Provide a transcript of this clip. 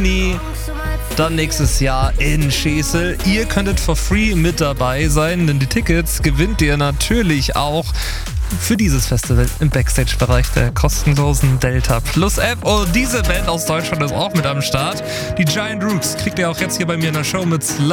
Juni, dann nächstes Jahr in Schesel. Ihr könntet for free mit dabei sein, denn die Tickets gewinnt ihr natürlich auch für dieses Festival im Backstage-Bereich der kostenlosen Delta Plus App. Und diese Band aus Deutschland ist auch mit am Start. Die Giant Rooks kriegt ihr auch jetzt hier bei mir in der Show mit Slow